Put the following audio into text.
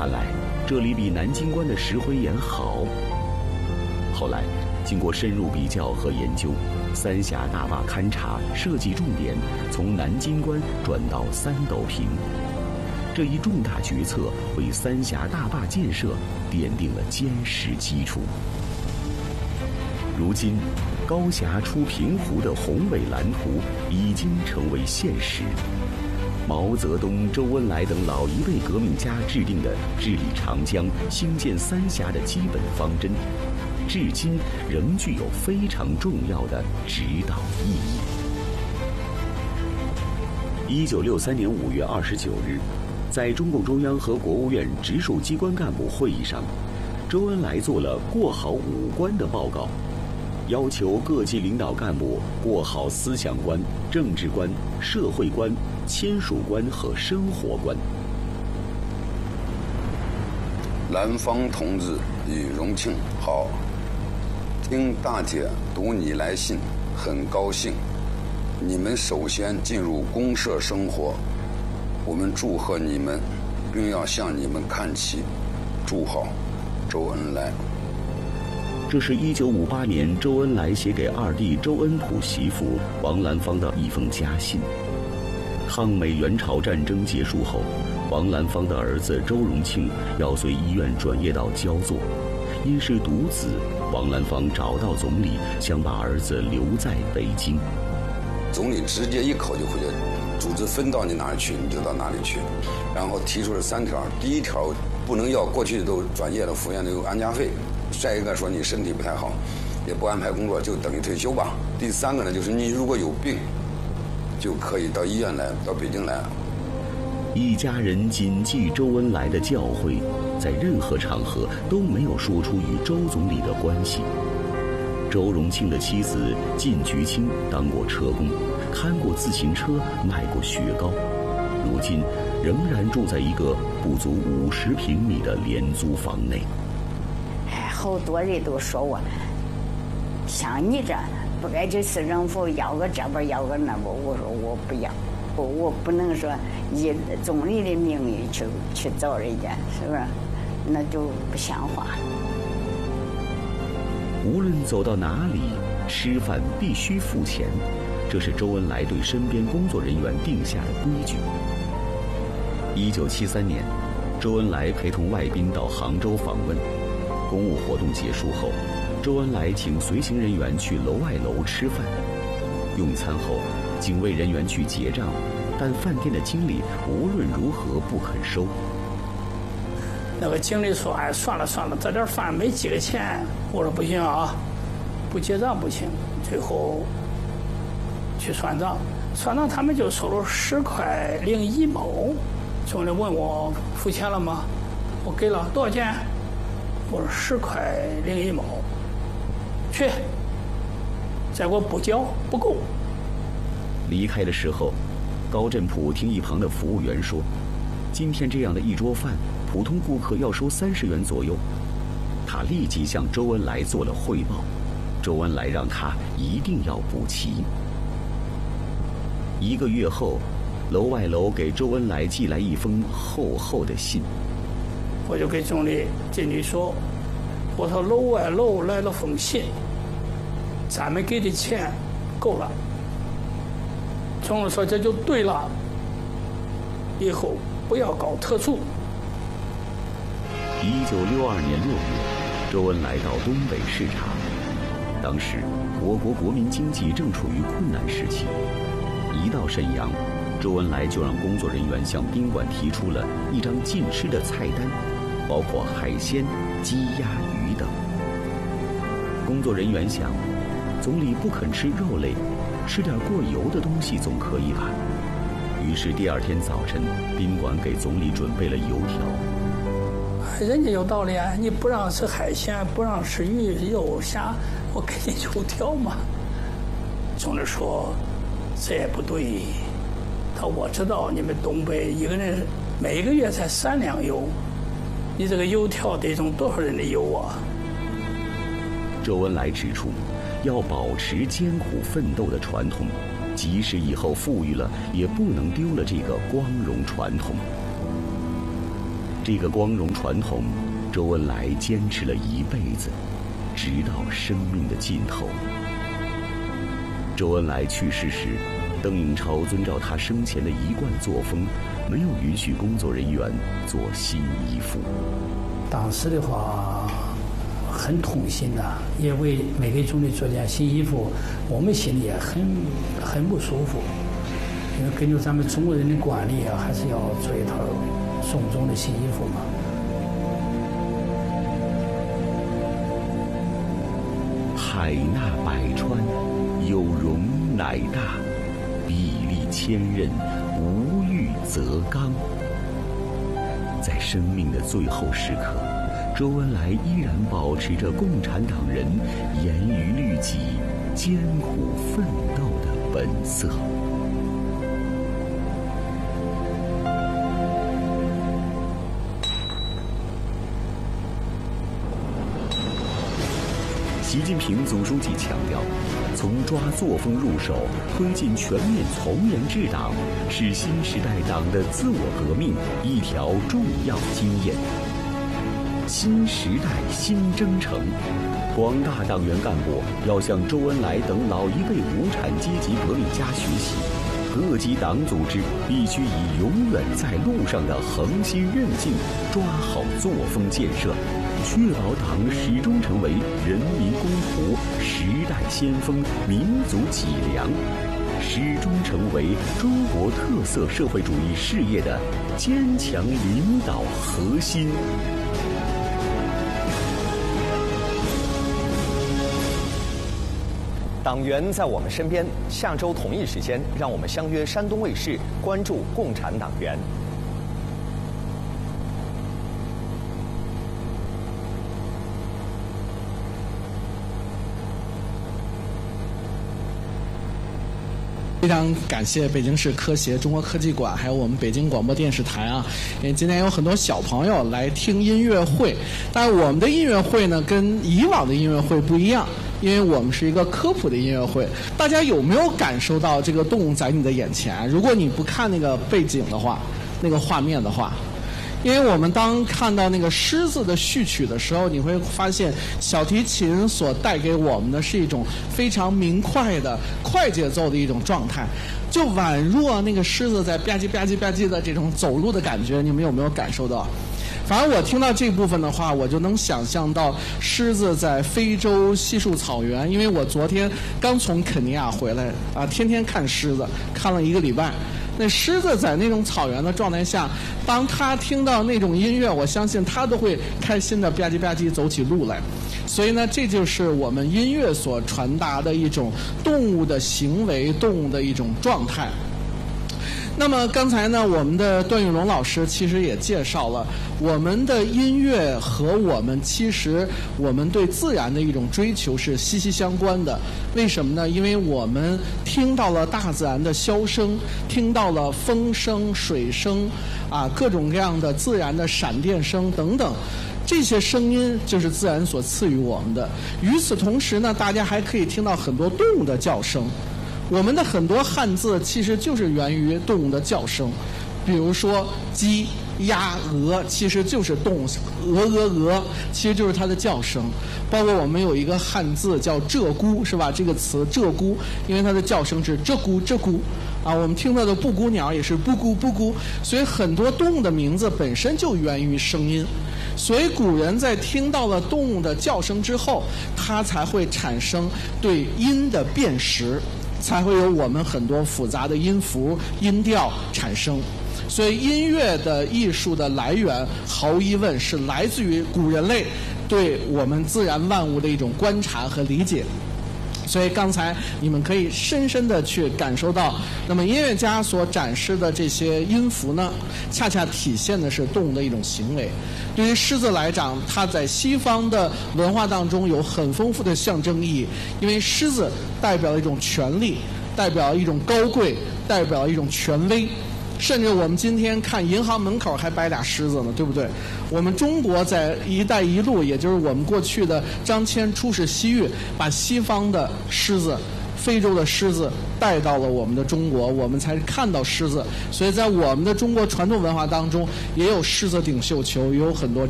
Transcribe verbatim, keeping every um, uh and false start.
看来这里比南京关的石灰岩好。后来经过深入比较和研究，三峡大坝勘察设计重点从南京关转到三斗坪。这一重大决策为三峡大坝建设奠定了坚实基础。如今，高峡出平湖的宏伟蓝图已经成为现实。毛泽东、周恩来等老一辈革命家制定的治理长江、兴建三峡的基本方针，至今仍具有非常重要的指导意义。一九六三年五月二十九日，在中共中央和国务院直属机关干部会议上，周恩来做了过好五关的报告，要求各级领导干部过好思想关、政治关、社会关、签署关和生活关。 兰芳同志与荣庆好，听大姐读你来信，很高兴。你们首先进入公社生活，我们祝贺你们，并要向你们看齐。祝好，周恩来。 这是一九五八年周恩来写给二弟周恩溥媳妇王兰芳的一封家信。抗美援朝战争结束后，王兰芳的儿子周荣庆要随医院转业到焦作，因是独子，王兰芳找到总理，想把儿子留在北京。 总理直接一口就回答，组织分到你哪里去你就到哪里去，然后提出了三条。第一条，不能要过去都转业了服院的有安家费；再一个说你身体不太好，也不安排工作，就等于退休吧。第三个呢，就是你如果有病，就可以到医院来，到北京来。 一家人谨记周恩来的教诲，在任何场合都没有说出与周总理的关系。周荣庆的妻子靳菊清当过车工，看过自行车，卖过雪糕，如今仍然住在一个不足五十平米的廉租房内。 哎，好多人都说我像你这样的，不该去市政府要个这边要个那边。我说我不要，我我不能说以总理的名义去去找人家，是不是？那就不像话。 无论走到哪里，吃饭必须付钱，这是周恩来对身边工作人员定下的规矩。一九七三年，周恩来陪同外宾到杭州访问，公务活动结束后，周恩来请随行人员去楼外楼吃饭。用餐后，警卫人员去结账，但饭店的经理无论如何不肯收。 那个经理说：“哎，算了算了，这点饭没几个钱。”我说：“不行啊，不结账不行。”最后去算账，算账他们就收了十块零一毛。总理问我付钱了吗？我给了多少钱？我说十块零一毛。去，再给我补交，不够。 离开的时候，高振甫听一旁的服务员说：“今天这样的一桌饭，普通顾客要收三十元左右。”他立即向周恩来做了汇报，周恩来让他一定要补齐。一个月后，楼外楼给周恩来寄来一封厚厚的信。 我就给总理进去说：“我说楼外楼来了封信，咱们给的钱够了。”总理说：“这就对了，以后不要搞特殊。” 一九六二年六月，周恩来到东北视察。当时，我国国民经济正处于困难时期。一到沈阳，周恩来就让工作人员向宾馆提出了一张禁吃的菜单，包括海鲜、鸡、鸭、鱼等。工作人员想，总理不肯吃肉类，吃点过油的东西总可以吧？于是第二天早晨，宾馆给总理准备了油条。 人家有道理啊，你不让吃海鲜，不让吃鱼肉虾，我给你油条嘛。总理说这也不对，他我知道你们东北一个人每个月才三两油，你这个油条得种多少人的油啊？ 周恩来指出，要保持艰苦奋斗的传统，即使以后富裕了，也不能丢了这个光荣传统。 这个光荣传统，周恩来坚持了一辈子，直到生命的尽头。周恩来去世时，邓颖超遵照他生前的一贯作风，没有允许工作人员做新衣服。 当时的话很痛心呐、啊，也为没给总理做件新衣服，我们心里也很很不舒服。因为根据咱们中国人的惯例啊，还是要做一套送总的新衣服嘛。 海纳百川，有容乃大，砥砺千仞，无欲则刚。在生命的最后时刻，周恩来依然保持着共产党人严于律己、艰苦奋斗的本色。习近平总书记强调，从抓作风入手，推进全面从严治党，是新时代党的自我革命一条重要经验。新时代新征程，广大党员干部要向周恩来等老一辈无产阶级革命家学习，各级党组织必须以永远在路上的恒心韧劲，抓好作风建设，确保党始终成为人民公仆、时代先锋、民族脊梁，始终成为中国特色社会主义事业的坚强领导核心。 党员在我们身边，下周同一时间，让我们相约山东卫视，关注共产党员。 非常感谢北京市科协中国科技馆，还有我们北京广播电视台啊，因为今天有很多小朋友来听音乐会，但是我们的音乐会呢，跟以往的音乐会不一样，因为我们是一个科普的音乐会。大家有没有感受到这个动物在你的眼前？如果你不看那个背景的话，那个画面的话，因为我们当看到那个狮子的序曲的时候，你会发现小提琴所带给我们的是一种非常明快的快节奏的一种状态，就宛若那个狮子在吧唧吧唧吧唧的这种走路的感觉，你们有没有感受到？反正我听到这部分的话，我就能想象到狮子在非洲稀树草原，因为我昨天刚从肯尼亚回来啊，天天看狮子，看了一个礼拜。那狮子在那种草原的状态下，当他听到那种音乐，我相信他都会开心的吧唧吧唧走起路来。所以呢，这就是我们音乐所传达的一种动物的行为、动物的一种状态。那么刚才呢，我们的段玉龙老师其实也介绍了我们的音乐和我们其实我们对自然的一种追求是息息相关的。为什么呢？因为我们听到了大自然的箫声，听到了风声、水声啊，各种各样的自然的闪电声等等。这些声音就是自然所赐予我们的。与此同时呢，大家还可以听到很多动物的叫声。我们的很多汉字其实就是源于动物的叫声，比如说鸡、鸭、鹅，其实就是动物，鹅鹅鹅，其实就是它的叫声。包括我们有一个汉字叫鹧鸪，是吧？这个词鹧鸪，因为它的叫声是鹧鸪鹧鸪，啊，我们听到的布谷鸟也是布谷布谷，所以很多动物的名字本身就源于声音。所以古人在听到了动物的叫声之后，它才会产生对音的辨识。才会有我们很多复杂的音符、音调产生。所以音乐的艺术的来源，毫无疑问是来自于古人类对我们自然万物的一种观察和理解。所以刚才你们可以深深地去感受到，那么音乐家所展示的这些音符呢，恰恰体现的是动物的一种行为。对于狮子来讲，它在西方的文化当中有很丰富的象征意义，因为狮子代表一种权力，代表一种高贵，代表一种权威。甚至我们今天看银行门口还摆俩狮子呢，对不对？我们中国在“一带一路”，也就是我们过去的张骞出使西域，把西方的狮子非洲的狮子带到了我们的中国，我们才看到狮子。所以在我们的中国传统文化当中，也有狮子顶绣球，也有很多